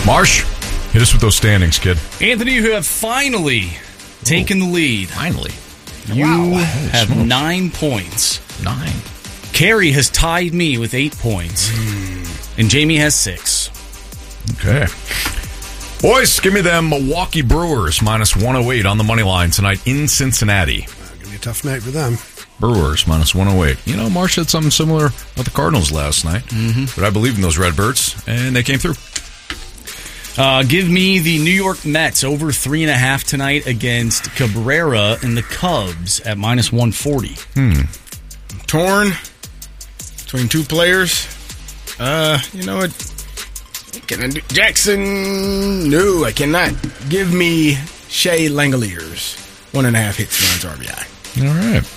Marsh, hit us with those standings, kid. Anthony, you have finally taken the lead. Finally. You have 9 points. 9. Carrie has tied me with 8 points. And Jamie has 6. Okay. Boys, give me them Milwaukee Brewers minus 108 on the money line tonight in Cincinnati. Going to be a tough night for them. Brewers minus 108. You know, Marsh had something similar with the Cardinals last night. But I believe in those Redbirds, and they came through. Give me the New York Mets over 3.5 tonight against Cabrera and the Cubs at minus 140. Torn between two players. You know what? Can I do Jackson? No, I cannot. Give me Shea Langoliers. 1.5 hits, runs, RBI. All right.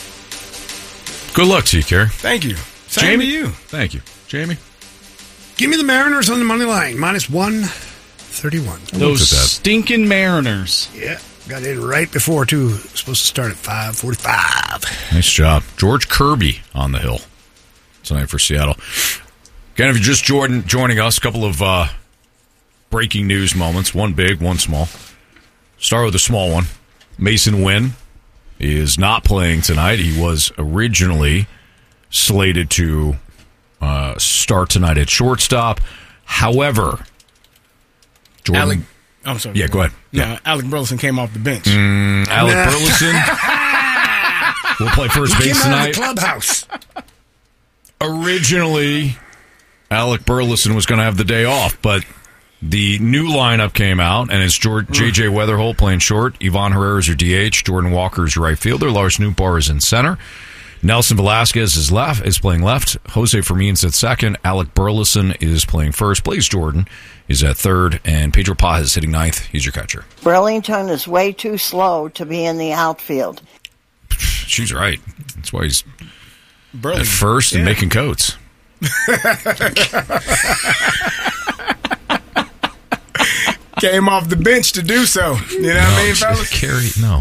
Good luck to you, Kerry. Thank you. Same Jamie? to you. Thank you. Jamie? Give me the Mariners on the money line. Minus 131. Those stinking Mariners. Yeah. Got in right before, too. Supposed to start at 5:45. Nice job. George Kirby on the hill tonight for Seattle. Again, if you're just joining us, a couple of breaking news moments. One big, one small. Start with the small one. Mason Wynn is not playing tonight. He was originally slated to start tonight at shortstop. However, Jordan... I'm sorry. Yeah, go ahead. No, Alec Burleson came off the bench. Alec Burleson will play first base Came out tonight. of the clubhouse. Originally, Alec Burleson was going to have the day off, but the new lineup came out, and it's J.J. Weatherholt playing short, Ivan Herrera is your DH, Jordan Walker is your right fielder, Lars Nootbaar is in center, Nelson Velasquez is playing left, Jose Fermin's at second, Alec Burleson is playing first, Blaze Jordan is at third, and Pedro Paz is hitting ninth. He's your catcher. Burlington is way too slow to be in the outfield. She's right. That's why he's Burlington. at first and making coats. Came off the bench to do so. You know what I mean, fellas? Carrie, no,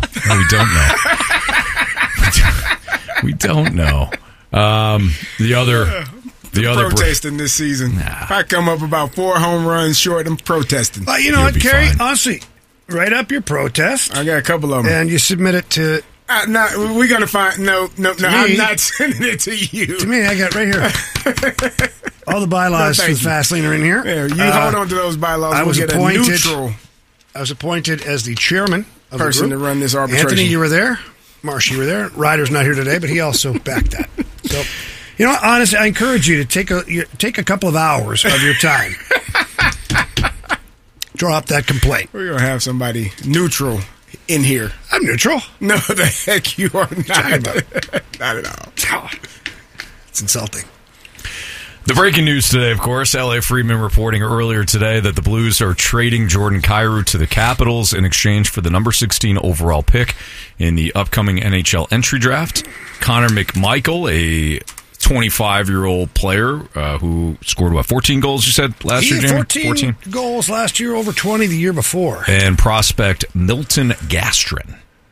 we don't know. We don't know. The other protesting this season. If I come up about 4 home runs short, I'm protesting. But you know what, Kerry? Honestly, write up your protest. I got a couple of them. And you submit it to... we're going to find... No, I'm not sending it to you. To me, I got right here. All the bylaws for the Fastlane are in here. Yeah, you hold on to those bylaws. I was get appointed. A neutral I was appointed as the chairman of person the to group. run this arbitration. Anthony, you were there. Marsh, you were there. Ryder's not here today, but he also backed that. So, you know what? Honestly, I encourage you to take a couple of hours of your time. Draw up that complaint. We're going to have somebody neutral in here. I'm neutral. No, the heck you are not. Not at all. It's insulting. The breaking news today, of course, L.A. Freeman reporting earlier today that the Blues are trading Jordan Kyrou to the Capitals in exchange for the number 16 overall pick in the upcoming NHL entry draft. Connor McMichael, a 25-year-old player who scored, 14 goals, you said, last year, Jamie? 14 goals last year, over 20 the year before. And prospect Milton Gastrin.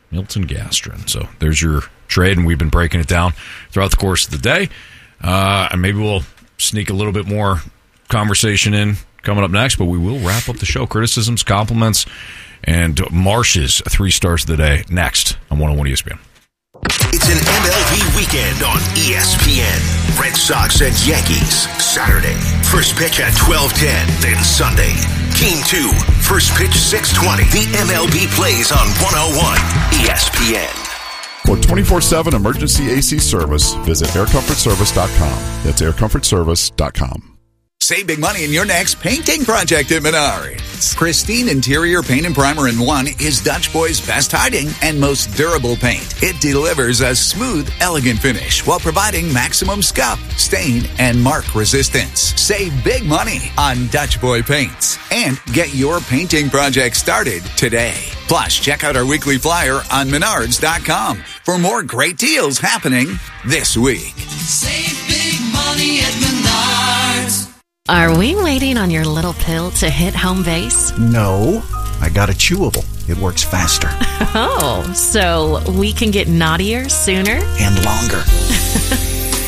So there's your trade, and we've been breaking it down throughout the course of the day. And maybe we'll sneak a little bit more conversation in coming up next, but we will wrap up the show. Criticisms, compliments, and Marsh's 3 stars of the day next on 101 ESPN. It's an MLB weekend on ESPN. Red Sox and Yankees, Saturday. First pitch at 12:10, then Sunday. Game 2, first pitch 6:20. The MLB plays on 101 ESPN. For 24/7 emergency AC service, visit aircomfortservice.com. That's aircomfortservice.com. Save big money in your next painting project at Menards. Pristine Interior Paint and Primer in One is Dutch Boy's best hiding and most durable paint. It delivers a smooth, elegant finish while providing maximum scuff, stain, and mark resistance. Save big money on Dutch Boy paints and get your painting project started today. Plus, check out our weekly flyer on Menards.com for more great deals happening this week. Save big money at Menards. Are we waiting on your little pill to hit home base? No, I got a chewable. It works faster. Oh, so we can get naughtier sooner? And longer.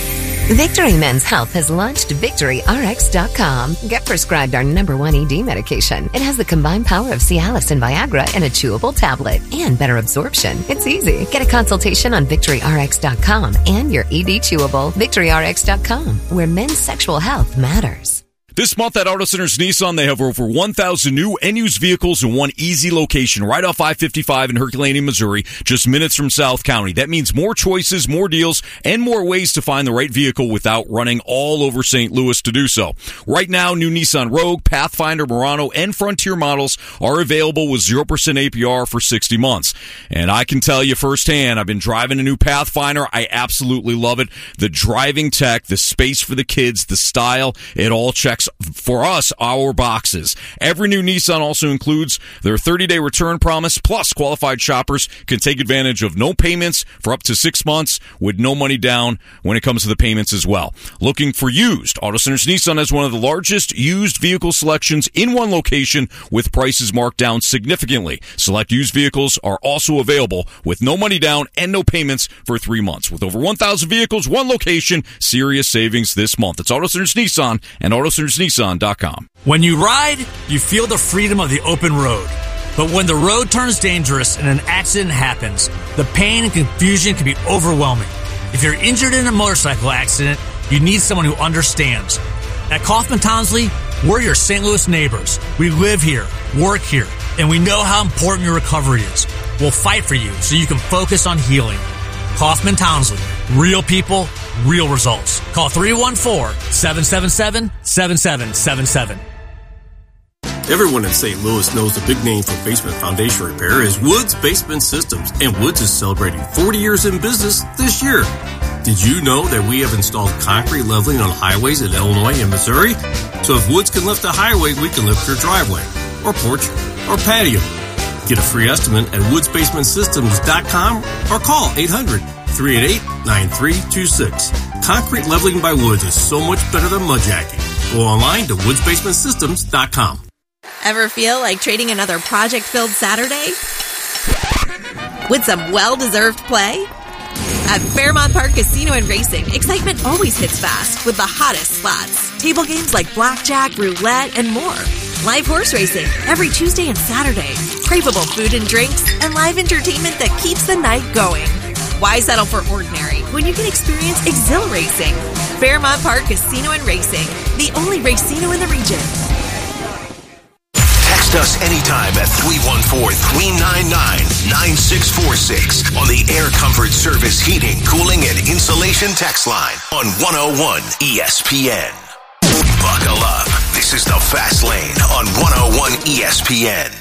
Victory Men's Health has launched VictoryRx.com. Get prescribed our #1 ED medication. It has the combined power of Cialis and Viagra in a chewable tablet and better absorption. It's easy. Get a consultation on VictoryRx.com and your ED chewable. VictoryRx.com, where men's sexual health matters. This month at Auto Centers Nissan, they have over 1,000 new and used vehicles in one easy location, right off I-55 in Herculaneum, Missouri, just minutes from South County. That means more choices, more deals, and more ways to find the right vehicle without running all over St. Louis to do so. Right now, new Nissan Rogue, Pathfinder, Murano, and Frontier models are available with 0% APR for 60 months. And I can tell you firsthand, I've been driving a new Pathfinder. I absolutely love it. The driving tech, the space for the kids, the style, it all checks for us, our boxes. Every new Nissan also includes their 30-day return promise, plus qualified shoppers can take advantage of no payments for up to 6 months with no money down when it comes to the payments as well. Looking for used? Auto Centers Nissan has one of the largest used vehicle selections in one location with prices marked down significantly. Select used vehicles are also available with no money down and no payments for 3 months. With over 1,000 vehicles, one location, serious savings this month. It's Auto Centers Nissan and AutoCentersNissan.com. When you ride, you feel the freedom of the open road. But when the road turns dangerous and an accident happens, the pain and confusion can be overwhelming. If you're injured in a motorcycle accident, you need someone who understands. At Kaufman Townsley, we're your St. Louis neighbors. We live here, work here, and we know how important your recovery is. We'll fight for you so you can focus on healing. Kaufman Townsley. Real people, real results. Call 314-777-7777. Everyone in St. Louis knows the big name for basement foundation repair is Woods Basement Systems, and Woods is celebrating 40 years in business this year. Did you know that we have installed concrete leveling on highways in Illinois and Missouri? So if Woods can lift a highway, we can lift your driveway, or porch, or patio. Get a free estimate at woodsbasementsystems.com or call 800-388-9326. Concrete leveling by Woods is so much better than mudjacking. Go online to woodsbasementsystems.com. Ever feel like trading another project-filled Saturday with some well-deserved play? At Fairmont Park Casino and Racing, excitement always hits fast with the hottest slots, table games like blackjack, roulette, and more. Live horse racing every Tuesday and Saturday, craveable food and drinks, and live entertainment that keeps the night going. Why settle for ordinary when you can experience exhilarating? Fairmont Park Casino and Racing, the only racino in the region. Text us anytime at 314-399-9646 on the Air Comfort Service Heating, Cooling, and Insulation text line on 101 ESPN. Buckle up. This is the Fast Lane on 101 ESPN.